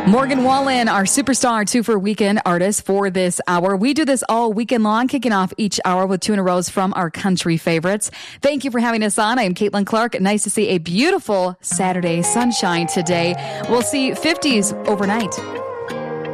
Morgan Wallen, our superstar two-for weekend artist for this hour. We do this all weekend long, kicking off each hour with two in a row from our country favorites. Thank you for having us on. I am Caitlin Clark. Nice to see a beautiful Saturday sunshine today. We'll see 50s overnight.